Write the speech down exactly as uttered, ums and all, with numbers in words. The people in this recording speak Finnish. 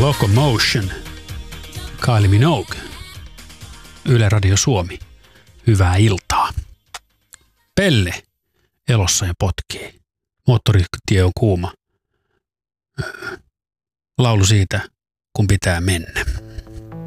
Locomotion, Kylie Minogue, Yle Radio Suomi. Hyvää iltaa. Pelle elossa ja potkii. Moottoritie on kuuma. Laulu siitä, kun pitää mennä.